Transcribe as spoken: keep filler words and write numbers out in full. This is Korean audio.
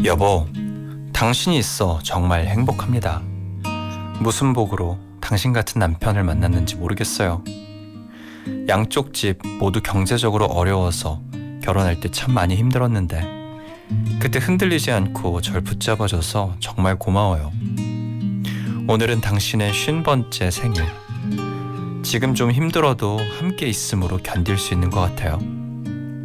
여보, 당신이 있어 정말 행복합니다. 무슨 복으로 당신 같은 남편을 만났는지 모르겠어요. 양쪽 집 모두 경제적으로 어려워서 결혼할 때 참 많이 힘들었는데 그때 흔들리지 않고 절 붙잡아줘서 정말 고마워요. 오늘은 당신의 쉰 번째 생일. 지금 좀 힘들어도 함께 있음으로 견딜 수 있는 것 같아요.